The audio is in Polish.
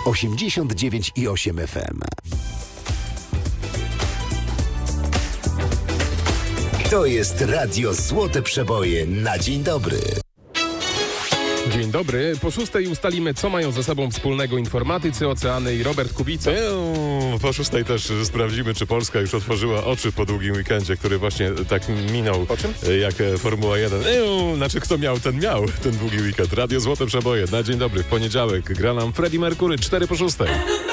89,8 FM. To jest Radio Złote Przeboje na dzień dobry. Dzień dobry. Po 6 ustalimy, co mają ze sobą wspólnego informatycy, oceany i Robert Kubica. Po 6 też sprawdzimy, czy Polska już otworzyła oczy po długim weekendzie, który właśnie tak minął. Po czym? Jak Formuła 1. Znaczy, kto miał, ten długi weekend. Radio Złote Przeboje na dzień dobry. W poniedziałek gra nam Freddie Mercury 4 po 6.